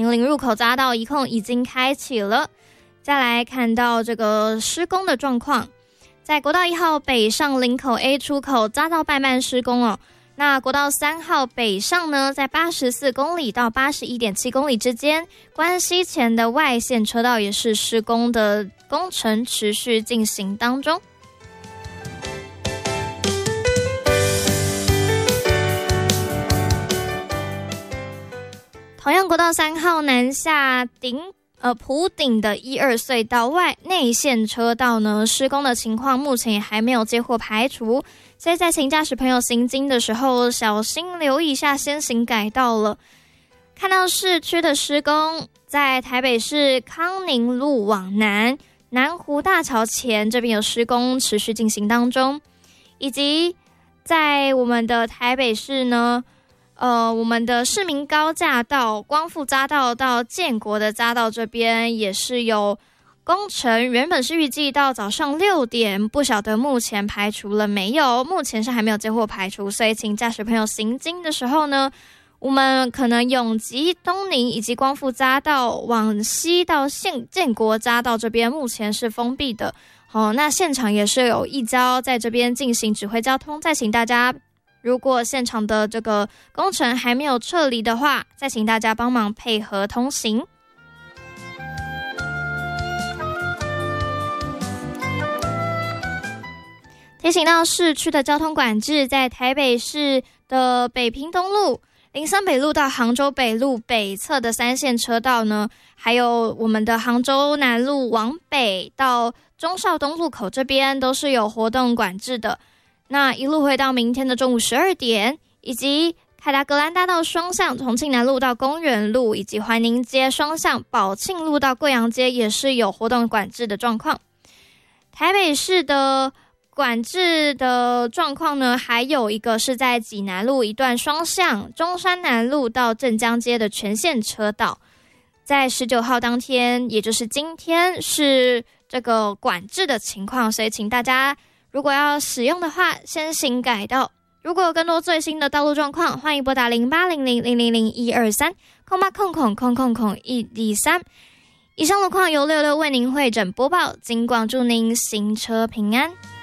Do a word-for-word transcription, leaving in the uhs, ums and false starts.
平林入口匝道一控已经开启了。再来看到这个施工的状况，在国道一号北上林口 A 出口匝道慢慢施工哦。那国道三号北上呢，在八十四公里到 八十一点七公里之间，关西前的外线车道也是施工的工程持续进行当中。同样国道三号南下顶呃埔顶的一二隧道外内线车道呢，施工的情况目前也还没有接获排除，所以在请驾驶朋友行经的时候小心留意一下先行改道了。看到市区的施工，在台北市康宁路往南南湖大桥前这边有施工持续进行当中，以及在我们的台北市呢呃，我们的市民高架道光复匝道到建国的匝道这边也是有工程，原本是预计到早上六点，不晓得目前排除了没有，目前是还没有接获排除，所以请驾驶朋友行经的时候呢，我们可能永吉、东宁以及光复匝道往西到建国匝道这边目前是封闭的。好，那现场也是有一交在这边进行指挥交通，再请大家如果现场的这个工程还没有撤离的话，再请大家帮忙配合通行。提醒到市区的交通管制，在台北市的北平东路、林森北路到杭州北路北侧的三线车道呢，还有我们的杭州南路往北到忠孝东路口这边都是有活动管制的。那一路会到明天的中午十二点，以及凯达格兰大道双向重庆南路到公园路，以及环宁街双向宝庆路到贵阳街也是有活动管制的状况。台北市的管制的状况呢，还有一个是在济南路一段双向中山南路到镇江街的全线车道，在十九号当天，也就是今天是这个管制的情况，所以请大家如果要使用的话，先行改道。如果有更多最新的道路状况，欢迎拨打零八零零零零零一二三空八空空空空空一二三。以上路况由六六为您会诊播报，金广祝您行车平安。